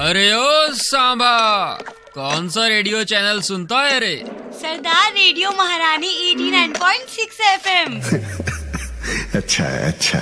अरे ओ सांबा, कौन सा रेडियो चैनल सुनता है रे? सरदार रेडियो महारानी 89.6 FM। अच्छा अच्छा।